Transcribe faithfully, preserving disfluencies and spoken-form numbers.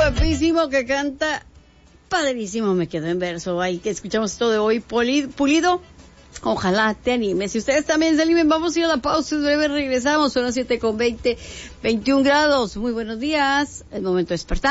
guapísimo que canta padrísimo, me quedo en verso. Ahí que escuchamos esto de hoy, Poli- Pulido. Ojalá te animes. Si ustedes también se animen, vamos a ir a la pausa. En breve regresamos. Son las siete con veinte, veintiún grados. Muy buenos días. El momento de despertar.